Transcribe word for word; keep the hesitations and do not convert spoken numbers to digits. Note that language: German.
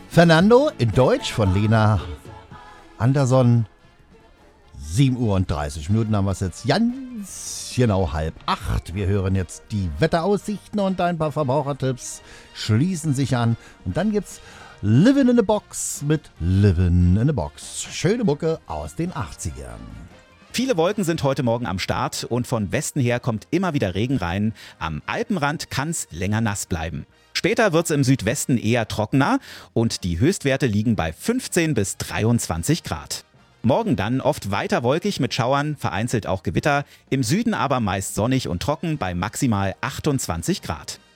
Fernando in Deutsch von Lena Andersson. sieben Uhr und dreißig Minuten haben wir es jetzt ganz genau halb acht. Wir hören jetzt die Wetteraussichten und ein paar Verbrauchertipps schließen sich an. Und dann gibt's Livin' in a Box mit Livin' in a Box. Schöne Mucke aus den achtzigern. Viele Wolken sind heute Morgen am Start und von Westen her kommt immer wieder Regen rein. Am Alpenrand kann es länger nass bleiben. Später wird es im Südwesten eher trockener und die Höchstwerte liegen bei fünfzehn bis dreiundzwanzig Grad. Morgen dann oft weiter wolkig mit Schauern, vereinzelt auch Gewitter. Im Süden aber meist sonnig und trocken bei maximal achtundzwanzig Grad.